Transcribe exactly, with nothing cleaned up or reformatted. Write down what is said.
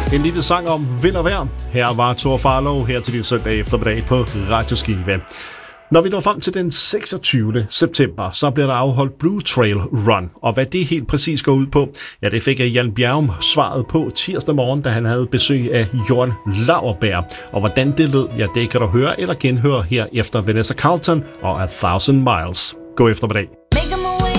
En lille sang om vind og vejr. Her var Thor Farlov her til din søndag eftermiddag på Radio Skive. Når vi når frem til den seksogtyvende september, så bliver der afholdt Blue Trail Run. Og hvad det helt præcis går ud på, ja, det fik Jan Bjerrum svaret på tirsdag morgen, da han havde besøg af Jørgen Lauerberg. Og hvordan det lød, ja, det kan du høre eller genhøre her efter Vanessa Carlton og A Thousand Miles. God eftermiddag.